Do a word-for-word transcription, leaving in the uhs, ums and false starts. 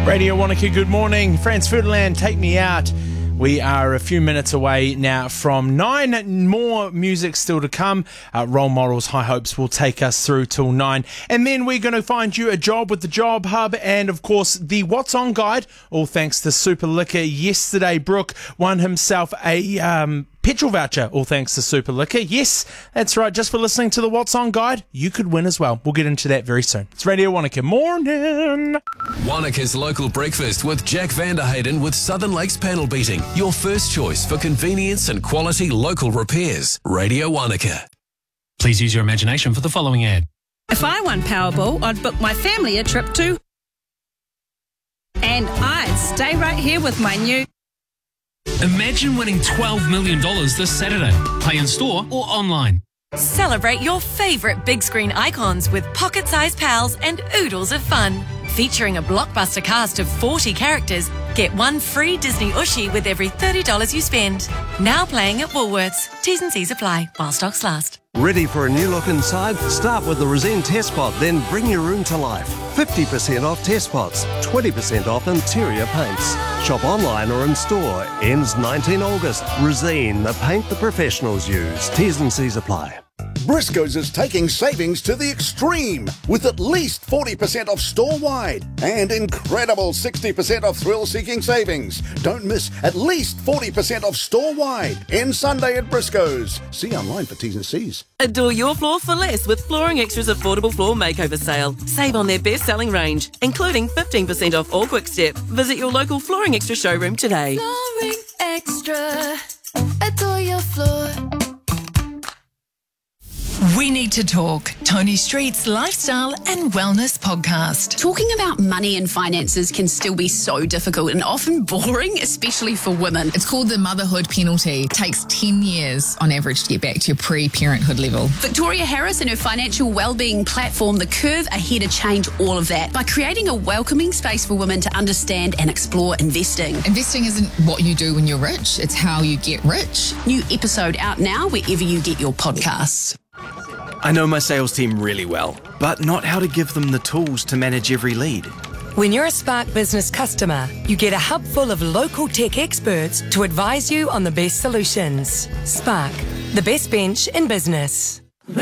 Radio Wanaka, good morning. Franz Ferdinand, Take Me Out. We are a few minutes away now from nine. More music still to come. Uh, Role Models, High Hopes will take us through till nine. And then we're going to find you a job with the Job Hub and, of course, the What's On Guide. All thanks to Super Liquor. Yesterday, Brooke won himself a um, petrol voucher. All thanks to Super Liquor. Yes, that's right. Just for listening to the What's On Guide, you could win as well. We'll get into that very soon. It's Radio Wanaka Morning. Wanaka's Local Breakfast with Jack Vanderhayden with Southern Lakes Panel Beating. Your first choice for convenience and quality local repairs. Radio Wanaka. Please use your imagination for the following ad. If I won Powerball, I'd book my family a trip to... And I'd stay right here with my new... Imagine winning twelve million dollars this Saturday. Play in store or online. Celebrate your favourite big screen icons with pocket-sized pals and oodles of fun. Featuring a blockbuster cast of forty characters, get one free Disney Ushi with every thirty dollars you spend. Now playing at Woolworths. T's and C's apply while stocks last. Ready for a new look inside? Start with the Resene Test Pot, then bring your room to life. fifty percent off test pots, twenty percent off interior paints. Shop online or in store. Ends nineteenth of August. Resene, the paint the professionals use. T's and C's apply. Briscoe's is taking savings to the extreme with at least forty percent off store-wide and incredible sixty percent off thrill-seeking savings. Don't miss at least forty percent off store-wide. End Sunday at Briscoe's. See online for T's and C's. Adore your floor for less with Flooring Extra's affordable floor makeover sale. Save on their best-selling range, including fifteen percent off all Quick Step. Visit your local Flooring Extra showroom today. Flooring Extra. Adore your floor. We Need to Talk, Tony Street's lifestyle and wellness podcast. Talking about money and finances can still be so difficult and often boring, especially for women. It's called the motherhood penalty. It takes ten years on average to get back to your pre-parenthood level. Victoria Harris and her financial wellbeing platform, The Curve, are here to change all of that by creating a welcoming space for women to understand and explore investing. Investing isn't what you do when you're rich, it's how you get rich. New episode out now wherever you get your podcasts. I know my sales team really well, but not how to give them the tools to manage every lead. When you're a Spark Business customer, you get a hub full of local tech experts to advise you on the best solutions. Spark, the best bench in business.